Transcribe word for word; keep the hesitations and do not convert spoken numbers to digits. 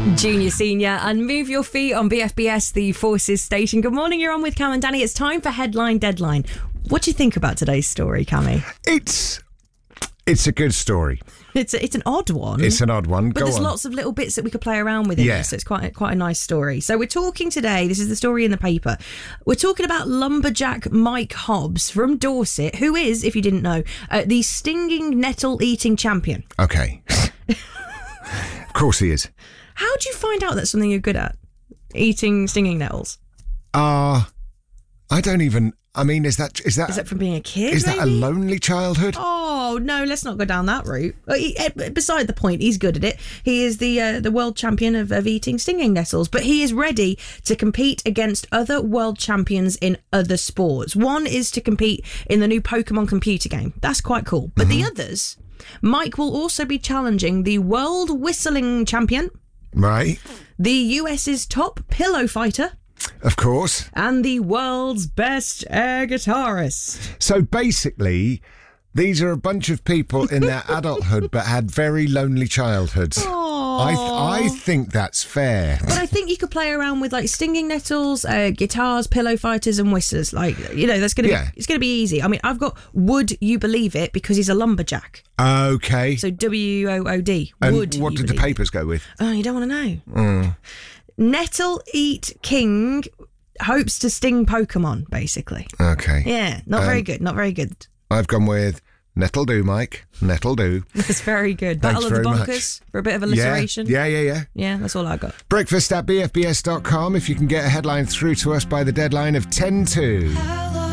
Junior, senior, and move your feet on B F B S, the Forces station. Good morning, you're on with Cam and Danny. It's time for Headline Deadline. What do you think about today's story, Cammy? It's it's a good story. It's a, it's an odd one. It's an odd one. But Go there's on. lots of little bits that we could play around with in Yeah. this, so it's quite, quite a nice story. So we're talking today, this is the story in the paper, we're talking about lumberjack Mike Hobbs from Dorset, who is, if you didn't know, uh, the stinging nettle-eating champion. Okay. Of course he is. How do you find out that's something you're good at? Eating stinging nettles? Uh, I don't even... I mean, is that... Is that, Is that from being a kid, Is that a maybe? lonely childhood? Oh, no, let's not go down that route. Uh, he- eh, Beside the point, he's good at it. He is the uh, the world champion of, of eating stinging nettles, but he is ready to compete against other world champions in other sports. One is to compete in the new Pokemon computer game. That's quite cool. But Mm-hmm. the others, Mike will also be challenging the world whistling champion, Right. the U S's top pillow fighter, Of course. and the world's best air guitarist. So basically, these are a bunch of people in their adulthood but had very lonely childhoods. I th- I think that's fair. But I think you could play around with like stinging nettles, uh, guitars, pillow fighters, and whistlers. Like, you know, that's gonna Yeah. be, it's gonna be easy. I mean, I've got Would You Believe It because he's a lumberjack. Okay. So W O O D. and Would what you did the believe it? papers go with? Oh, you don't want to know. Nettle Eat King hopes to sting Pokemon. Basically, Okay. yeah, not very good. Not very good. I've gone with Nettle do, Mike. Nettle do. That's very good. Thanks Battle of the very much. Bonkers for a bit of Yeah, alliteration. yeah, yeah, yeah. Yeah, that's all I got. Breakfast at b f b s dot com if you can get a headline through to us by the deadline of ten to.